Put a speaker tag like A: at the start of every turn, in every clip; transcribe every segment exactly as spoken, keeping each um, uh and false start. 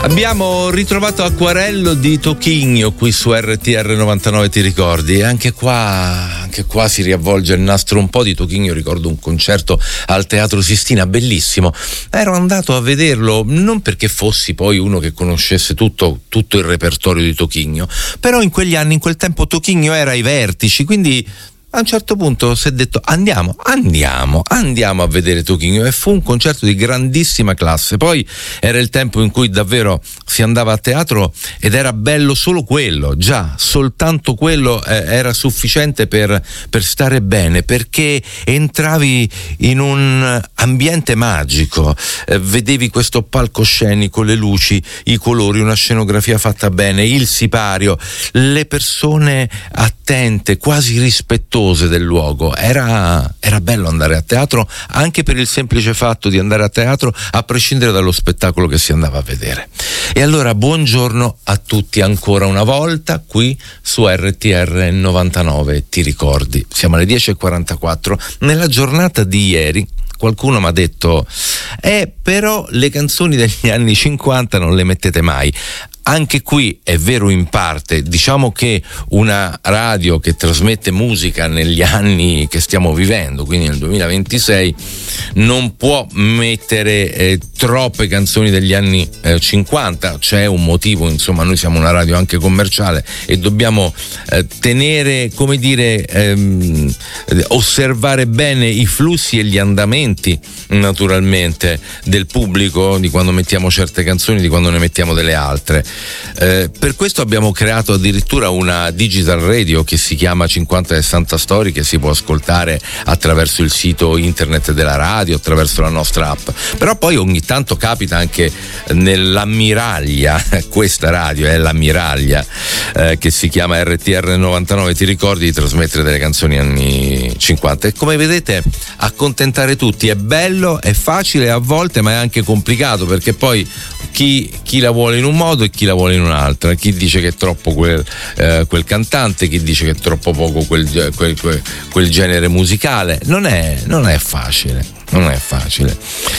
A: Abbiamo ritrovato Acquarello di Tocchigno qui su R T R novantanove, ti ricordi? E anche qua, anche qua si riavvolge il nastro un po' di Tocchigno. Ricordo un concerto al Teatro Sistina, bellissimo. Ero andato a vederlo non perché fossi poi uno che conoscesse tutto, tutto il repertorio di Tocchigno, però in quegli anni, in quel tempo Tocchigno era ai vertici, quindi a un certo punto si è detto andiamo, andiamo, andiamo a vedere Tocchigno, e fu un concerto di grandissima classe. Poi era il tempo in cui davvero si andava a teatro ed era bello solo quello, già soltanto quello eh, era sufficiente per, per stare bene, perché entravi in un ambiente magico, eh, vedevi questo palcoscenico, le luci, i colori, una scenografia fatta bene, il sipario, le persone attente, quasi rispettose del luogo. Era, era bello andare a teatro, anche per il semplice fatto di andare a teatro, a prescindere dallo spettacolo che si andava a vedere. E allora buongiorno a tutti ancora una volta qui su R T R novantanove, ti ricordi? Siamo alle dieci e quarantaquattro. Nella giornata di ieri qualcuno mi ha detto eh però le canzoni degli anni cinquanta non le mettete mai. Anche qui è vero in parte, diciamo che una radio che trasmette musica negli anni che stiamo vivendo, quindi nel duemilaventisei, non può mettere eh, troppe canzoni degli anni eh, cinquanta, c'è un motivo, insomma, noi siamo una radio anche commerciale e dobbiamo eh, tenere, come dire, ehm, osservare bene i flussi e gli andamenti naturalmente del pubblico, di quando mettiamo certe canzoni, di quando ne mettiamo delle altre. Eh, per questo abbiamo creato addirittura una digital radio che si chiama cinquanta sessanta Story, che si può ascoltare attraverso il sito internet della radio, attraverso la nostra app. Però poi ogni tanto capita anche nell'ammiraglia, questa radio è l'ammiraglia, eh, che si chiama R T R novantanove, ti ricordi, di trasmettere delle canzoni anni cinquanta. E come vedete, accontentare tutti è bello, è facile a volte, ma è anche complicato, perché poi chi, chi la vuole in un modo e chi la vuole in un'altra, chi dice che è troppo quel, eh, quel cantante, chi dice che è troppo poco quel, quel, quel, quel genere musicale. Non è, non è facile, non è facile.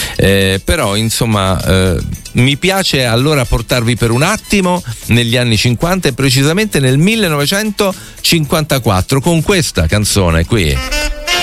A: Eh, però insomma eh, mi piace allora portarvi per un attimo negli anni cinquanta, e precisamente nel millenovecentocinquantaquattro, con questa canzone qui.